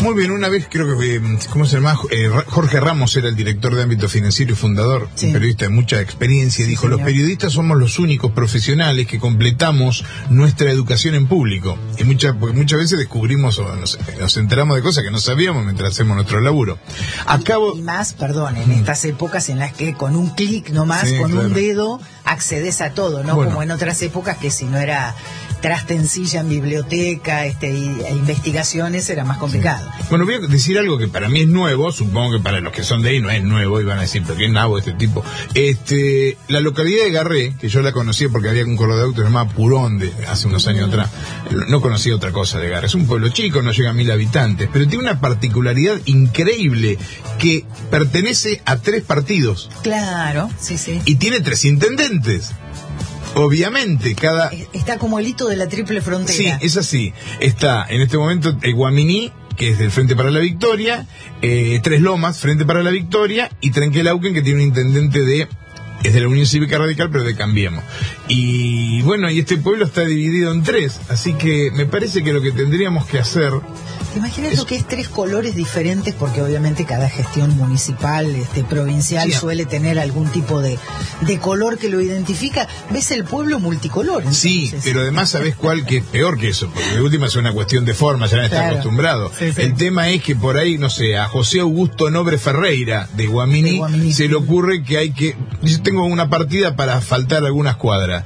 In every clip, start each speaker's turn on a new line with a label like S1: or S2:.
S1: Muy bien, una vez creo que, ¿cómo se llama? Jorge Ramos era el director de Ámbito Financiero y fundador, un periodista de mucha experiencia, y dijo, señor, los periodistas somos los únicos profesionales que completamos nuestra educación en público. Y porque muchas veces descubrimos o nos enteramos de cosas que no sabíamos mientras hacemos nuestro laburo.
S2: Y más, perdón, en estas épocas en las que con un clic nomás, con un dedo, accedes a todo, ¿no? Bueno, como en otras épocas que si no era trastencilla en biblioteca e investigaciones era más complicado.
S1: Bueno, voy a decir algo que para mí es nuevo, supongo que para los que son de ahí no es nuevo, y van a decir, pero qué nabo este tipo. La localidad de Garré, que yo la conocía porque había un corredor que se llamaba Purón hace unos años atrás, no conocía otra cosa de Garré. Es un pueblo chico, no llega a 1000 habitantes, pero tiene una particularidad increíble, que pertenece a 3 partidos.
S2: Claro, sí.
S1: Y tiene 3 intendentes. Obviamente,
S2: Está como el hito de la triple frontera.
S1: Sí, es así. Está, en este momento, Guaminí, que es del Frente para la Victoria, Tres Lomas, Frente para la Victoria, y Trenquelauquen, que tiene un intendente es de la Unión Cívica Radical, pero de Cambiemos. Y bueno, y este pueblo está dividido en 3, así que me parece que lo que tendríamos que hacer...
S2: ¿Te imaginas lo que es 3 colores diferentes? Porque obviamente cada gestión municipal, provincial, suele tener algún tipo de color que lo identifica. ¿Ves el pueblo multicolor? Entonces,
S1: sí, pero además sabés cuál que es peor que eso, porque de última es una cuestión de forma, ya no está acostumbrado. Sí. El tema es que por ahí, no sé, a José Augusto Nobre Ferreira de Guaminí se le ocurre que yo tengo una partida para asfaltar algunas cuadras.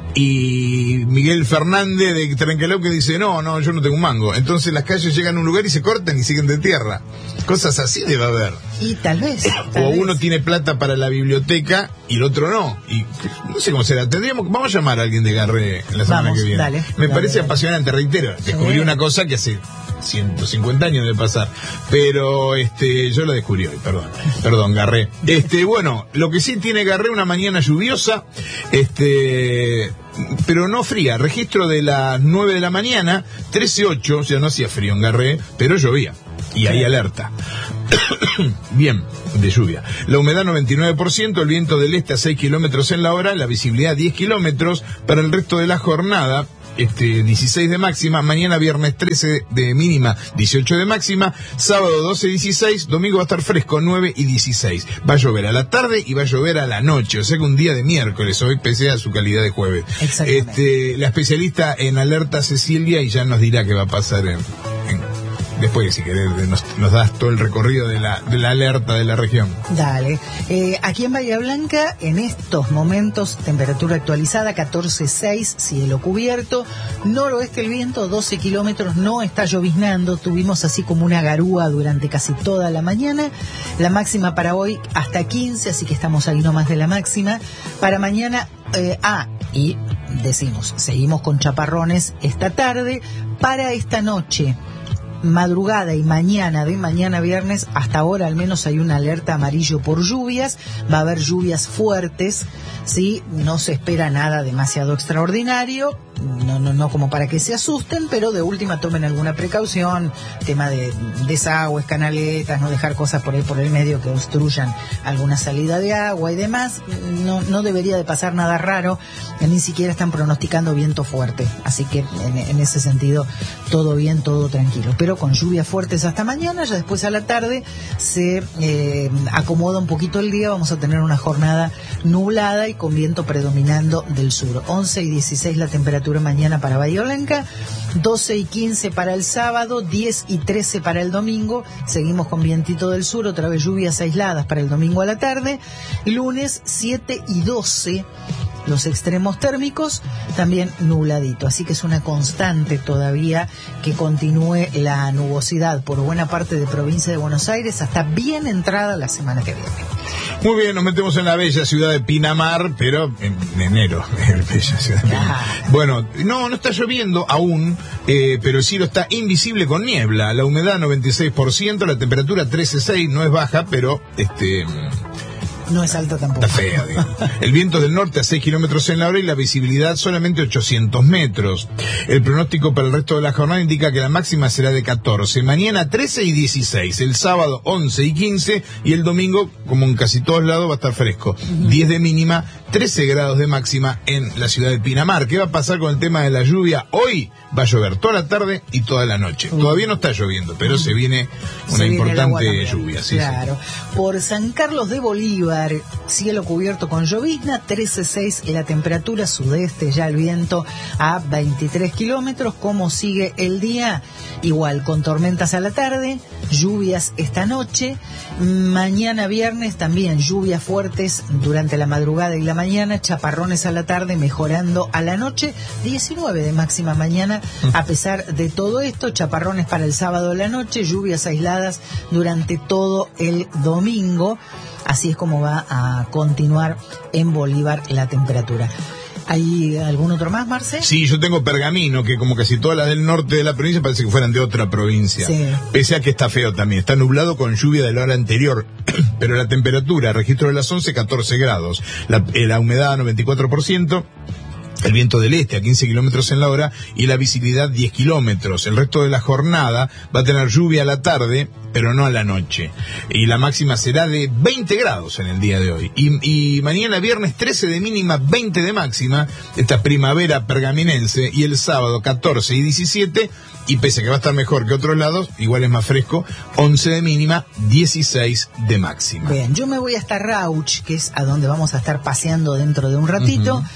S1: Y Miguel Fernández de Trenquelauquen dice, no, yo no tengo un mango. Entonces las calles llegan a un lugar y se cortan y siguen de tierra. Cosas así debe haber.
S2: Y tal vez.
S1: Uno tiene plata para la biblioteca y el otro no. Y no sé cómo será. Vamos a llamar a alguien de Garré la semana que viene. Me parece apasionante, reitero. Descubrí una cosa que hace 150 años de pasar, pero yo la descubrí hoy, perdón Garré. Bueno, lo que sí tiene Garré, una mañana lluviosa, pero no fría. Registro de las 9 de la mañana, 13:08, o sea, no hacía frío en Garré, pero llovía. Y hay alerta. Bien, de lluvia. La humedad 99%, el viento del este a 6 kilómetros en la hora, la visibilidad 10 kilómetros. Para el resto de la jornada, 16 de máxima, mañana viernes 13 de mínima, 18 de máxima, sábado 12, 16, domingo va a estar fresco, 9 y 16. Va a llover a la tarde y va a llover a la noche, o sea que un día de miércoles, hoy pese a su calidad de jueves. La especialista en alerta Cecilia, y ya nos dirá qué va a pasar después, si querés, nos das todo el recorrido de la alerta de la región.
S2: Dale. Aquí en Bahía Blanca, en estos momentos, temperatura actualizada, 14,6, cielo cubierto, noroeste el viento, 12 kilómetros, no está lloviznando, tuvimos así como una garúa durante casi toda la mañana, la máxima para hoy hasta 15, así que estamos ahí nomás de la máxima, para mañana, y decimos, seguimos con chaparrones esta tarde, para esta noche, madrugada y mañana, de mañana viernes, hasta ahora al menos hay una alerta amarillo por lluvias, va a haber lluvias fuertes, ¿sí? No se espera nada demasiado extraordinario, no como para que se asusten, pero de última tomen alguna precaución, tema de desagües, canaletas, no dejar cosas por ahí por el medio que obstruyan alguna salida de agua y demás, no debería de pasar nada raro, ni siquiera están pronosticando viento fuerte, así que en ese sentido todo bien, todo tranquilo, pero con lluvias fuertes hasta mañana, ya después a la tarde se acomoda un poquito el día, vamos a tener una jornada nublada y con viento predominando del sur. 11 y 16 la temperatura mañana para Bahía Blanca, 12 y 15 para el sábado, 10 y 13 para el domingo, seguimos con vientito del sur, otra vez lluvias aisladas para el domingo a la tarde, lunes 7 y 12 los extremos térmicos, también nubladito, así que es una constante todavía que continúe la nubosidad por buena parte de provincia de Buenos Aires hasta bien entrada la semana que viene.
S1: Muy bien, nos metemos en la bella ciudad de Pinamar, pero en enero, bella ciudad de Pinamar. Bueno, no está lloviendo aún, pero el cielo está invisible con niebla, la humedad 96%, la temperatura 13,6, no es baja, pero
S2: No es alta tampoco.
S1: Está fea, digamos. El viento del norte a 6 kilómetros en la hora y la visibilidad solamente 800 metros. El pronóstico para el resto de la jornada indica que la máxima será de 14. Mañana 13 y 16. El sábado 11 y 15. Y el domingo, como en casi todos lados, va a estar fresco. 10 de mínima, 13 grados de máxima en la ciudad de Pinamar. ¿Qué va a pasar con el tema de la lluvia? Hoy va a llover toda la tarde y toda la noche. Todavía no está lloviendo, pero se viene una importante lluvia. Sí,
S2: claro. Sí. Por San Carlos de Bolívar, cielo cubierto con llovizna, 13,6 la temperatura, sudeste ya el viento a 23 kilómetros. ¿Cómo sigue el día? Igual, con tormentas a la tarde, lluvias esta noche. Mañana viernes también lluvias fuertes durante la madrugada y la mañana, chaparrones a la tarde, mejorando a la noche. 19 de máxima mañana. A pesar de todo esto, chaparrones para el sábado a la noche, lluvias aisladas durante todo el domingo. Así es como va a continuar en Bolívar la temperatura. ¿Hay algún otro más, Marce?
S1: Sí, yo tengo Pergamino, que como casi todas las del norte de la provincia parece que fueran de otra provincia. Sí. Pese a que está feo también. Está nublado con lluvia de la hora anterior. Pero la temperatura, registro de las 11, 14 grados. La humedad 94%. El viento del este a 15 kilómetros en la hora y la visibilidad 10 kilómetros. El resto de la jornada va a tener lluvia a la tarde, pero no a la noche. Y la máxima será de 20 grados en el día de hoy. Y mañana viernes 13 de mínima, 20 de máxima, esta primavera pergaminense. Y el sábado 14 y 17, y pese a que va a estar mejor que otros lados, igual es más fresco, 11 de mínima, 16 de máxima.
S2: Bien, yo me voy hasta Rauch, que es a donde vamos a estar paseando dentro de un ratito.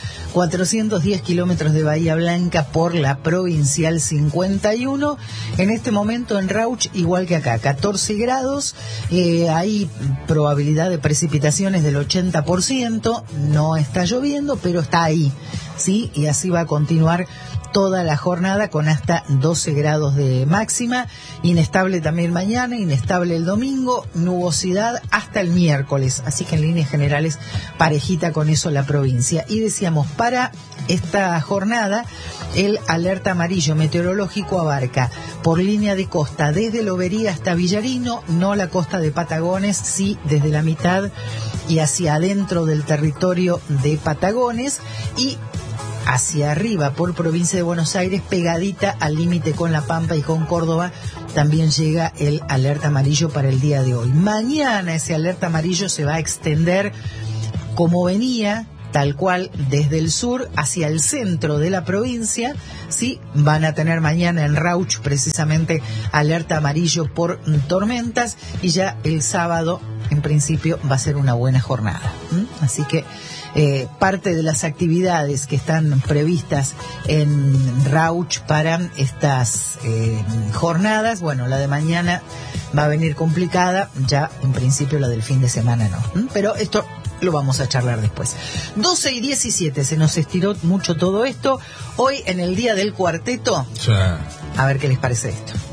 S2: 410 kilómetros de Bahía Blanca por la Provincial 51. En este momento en Rauch, igual que acá, 14 grados. Hay probabilidad de precipitaciones del 80%. No está lloviendo, pero está ahí, ¿sí? Y así va a continuar toda la jornada con hasta 12 grados de máxima. Inestable también mañana, inestable el domingo, nubosidad hasta el miércoles. Así que en líneas generales parejita con eso la provincia. Y decíamos, para esta jornada el alerta amarillo meteorológico abarca por línea de costa desde Lobería hasta Villarino, no la costa de Patagones, sí desde la mitad y hacia adentro del territorio de Patagones, y hacia arriba por provincia de Buenos Aires, pegadita al límite con La Pampa y con Córdoba, también llega el alerta amarillo para el día de hoy. Mañana ese alerta amarillo se va a extender como venía, tal cual, desde el sur hacia el centro de la provincia. Sí, van a tener mañana en Rauch precisamente alerta amarillo por tormentas, y ya el sábado en principio va a ser una buena jornada. Así que parte de las actividades que están previstas en Rauch para estas jornadas, bueno, la de mañana va a venir complicada, ya en principio la del fin de semana no. Pero esto lo vamos a charlar después. 12 y 17, se nos estiró mucho todo esto. Hoy en el día del cuarteto, sí. A ver qué les parece esto.